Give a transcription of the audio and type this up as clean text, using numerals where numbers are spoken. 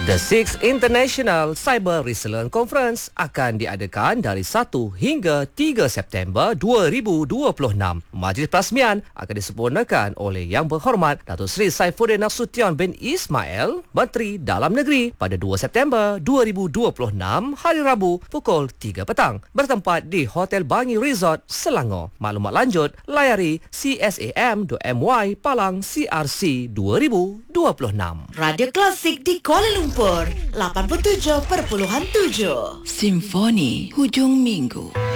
The Sixth International Cyber Resilience Conference akan diadakan dari 1 hingga 3 September 2026. Majlis perasmian akan disempurnakan oleh Yang Berhormat Datuk Seri Saifuddin Nasution bin Ismail, Menteri Dalam Negeri pada 2 September 2026 hari Rabu pukul 3 petang bertempat di Hotel Bangi Resort, Selangor. Maklumat lanjut layari csam.my Palang CRC 2026. Radio Klasik di Kuala Lumpur 87.7 Simfoni Hujung Minggu.